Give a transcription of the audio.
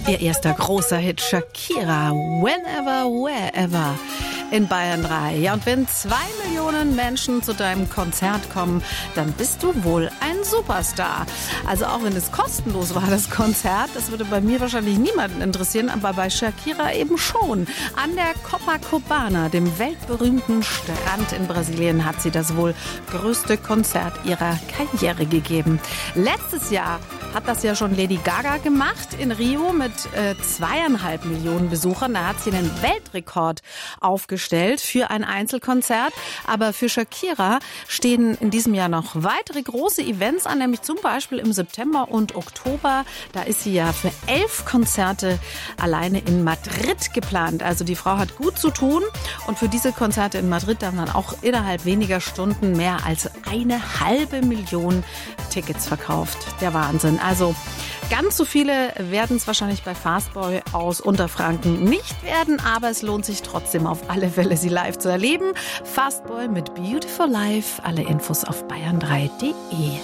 Ihr erster großer Hit Shakira, Whenever, Wherever in Bayern 3. Ja, und wenn 2 Millionen Menschen zu deinem Konzert kommen, dann bist du wohl ein Superstar. Also auch wenn es kostenlos war, das Konzert, das würde bei mir wahrscheinlich niemanden interessieren, aber bei Shakira eben schon. An der Copacabana, dem weltberühmten Strand in Brasilien, hat sie das wohl größte Konzert ihrer Karriere gegeben. Letztes Jahr hat das ja schon Lady Gaga gemacht in Rio mit 2,5 Millionen Besuchern. Da hat sie einen Weltrekord aufgestellt für ein Einzelkonzert. Aber für Shakira stehen in diesem Jahr noch weitere große Events an, nämlich zum Beispiel im September und Oktober. Da ist sie ja für 11 Konzerte alleine in Madrid geplant. Also die Frau hat gut zu tun. Und für diese Konzerte in Madrid haben dann auch innerhalb weniger Stunden mehr als 1,5 Million Tickets verkauft. Der Wahnsinn. Also ganz so viele werden es wahrscheinlich bei Fastboy aus Unterfranken nicht werden, aber es lohnt sich trotzdem auf alle Fälle, sie live zu erleben. Fastboy mit Beautiful Life. Alle Infos auf bayern3.de.